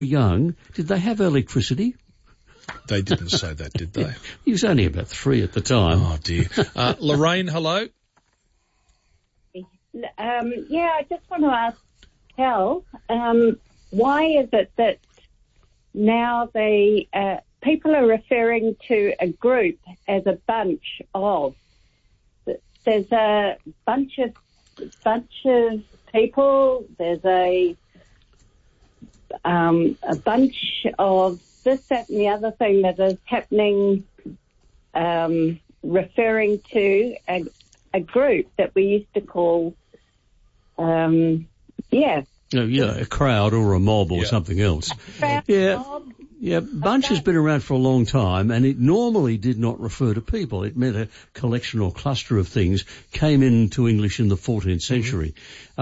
young, did they have electricity? They didn't say that, did they? He was only about 3 at the time. Oh, dear. Lorraine, hello. I just want to ask Cal, why is it that now people are referring to a group as a bunch of? There's a bunch of people. There's a bunch of this, that, and the other thing that is happening, referring to a group that we used to call, a crowd or a mob or something else. Bunch has been around for a long time, and it normally did not refer to people. It meant a collection or cluster of things came into English in the 14th century.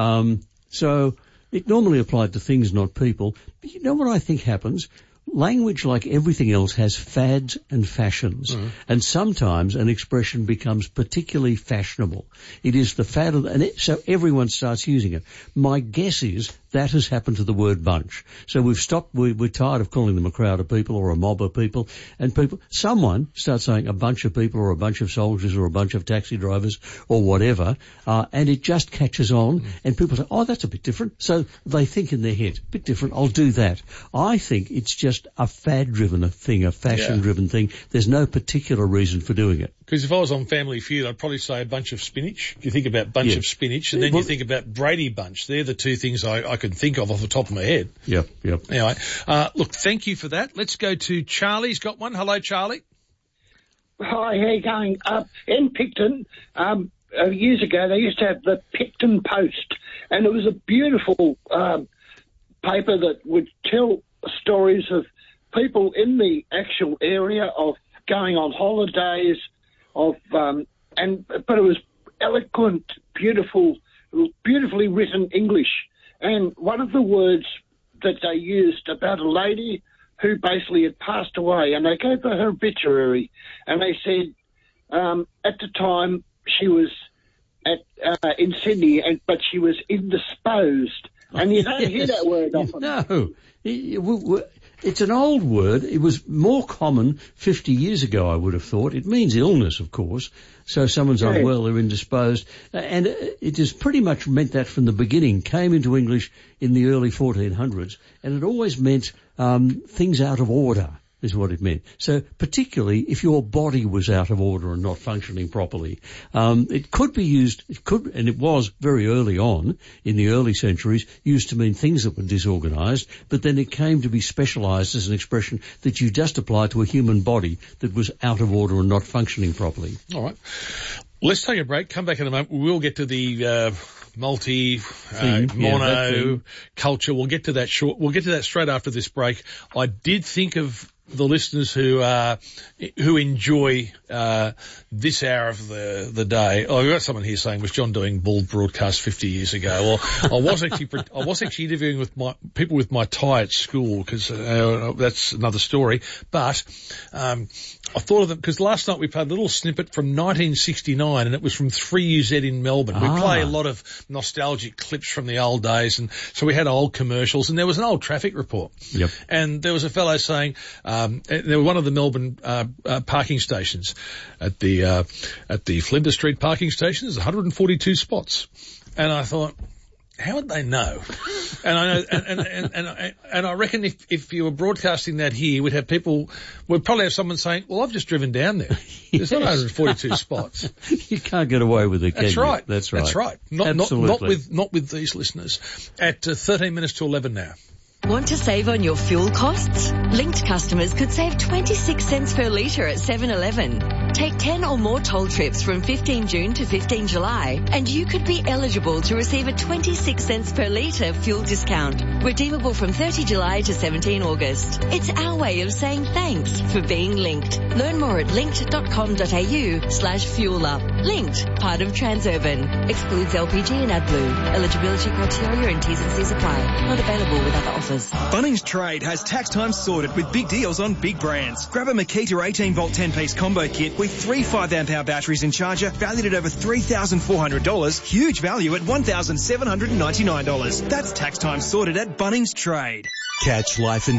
So it normally applied to things, not people. But you know what I think happens? Language, like everything else, has fads and fashions, and sometimes an expression becomes particularly fashionable. It is the fad, so everyone starts using it. My guess is that has happened to the word bunch. So we've stopped, we're tired of calling them a crowd of people or a mob of people, and someone starts saying a bunch of people or a bunch of soldiers or a bunch of taxi drivers or whatever, and it just catches on, and people say, oh, that's a bit different. So they think in their head, bit different, I'll do that. I think it's just a fad-driven thing, a fashion-driven thing. There's no particular reason for doing it. Because if I was on Family Feud, I'd probably say a bunch of spinach. You think about bunch of spinach, and then you think about Brady Bunch. They're the two things I could think of off the top of my head. Yep. Anyway, look, thank you for that. Let's go to Charlie's got one. Hello, Charlie. Hi, how you going? In Picton, years ago, they used to have the Picton Post, and it was a beautiful paper that would tell stories of people in the actual area of going on holidays, but it was eloquent, beautifully written English. And one of the words that they used about a lady who basically had passed away, and they gave her obituary, and they said at the time she was in Sydney, but she was indisposed. And you don't hear that word often. No. It's an old word. It was more common 50 years ago, I would have thought. It means illness, of course. So someone's unwell, they're indisposed. And it has pretty much meant that from the beginning. Came into English in the early 1400s. And it always meant things out of order is what it meant. So particularly if your body was out of order and not functioning properly. It could be used, and it was very early on, in the early centuries, used to mean things that were disorganized, but then it came to be specialized as an expression that you just applied to a human body that was out of order and not functioning properly. All right. Let's take a break. Come back in a moment. We will get to the mono culture. We'll get to that straight after this break. I did think of the listeners who enjoy this hour of the day. Oh, I've got someone here saying, was John doing Bull broadcast 50 years ago? Well, I was actually interviewing with people with my tie at school, because that's another story. But I thought of them because last night we played a little snippet from 1969, and it was from 3UZ in Melbourne. We play a lot of nostalgic clips from the old days, and so we had old commercials, and there was an old traffic report. Yep. And there was a fellow saying, there were one of the Melbourne parking stations at the Flinders Street parking station. There's 142 spots, and I thought, how would they know? And I know, and I reckon if you were broadcasting that here, we'd probably have someone saying, "Well, I've just driven down there. There's not 142 spots. You can't get away with it." That's right. That's right. That's right. Not with these listeners. At 13 minutes to 11 now. Want to save on your fuel costs? Linked customers could save 26 cents per litre at 7-Eleven. Take 10 or more toll trips from 15 June to 15 July and you could be eligible to receive a 26 cents per litre fuel discount. Redeemable from 30 July to 17 August. It's our way of saying thanks for being linked. Learn more at linked.com.au/fuelup. Linked, part of Transurban. Excludes LPG and AdBlue. Eligibility criteria and T's and C's apply. Not available with other offers. Bunnings Trade has tax time sorted with big deals on big brands. Grab a Makita 18-volt 10-piece combo kit with 3 5-amp-hour batteries and charger valued at over $3,400. Huge value at $1,799. That's tax time sorted at Bunnings Trade. Catch life in